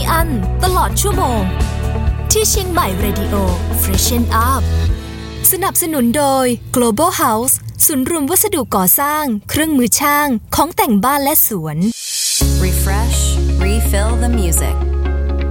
อั้นตลอดชั่วโมงที่เชียงใหม่ Radio Freshen Up สนับสนุนโดย Global House ศูนย์รวมวัสดุก่อสร้างเครื่องมือช่างของแต่งบ้านและสวน Refresh, refill the music